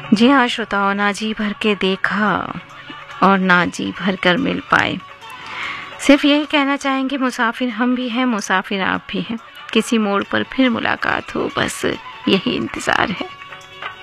जी हाँ श्रोताओं, ना जी भर के देखा और ना जी भर कर मिल पाए। सिर्फ यही कहना चाहेंगे, मुसाफिर हम भी हैं, मुसाफिर आप भी हैं। किसी मोड़ पर फिर मुलाकात हो, बस यही इंतज़ार है।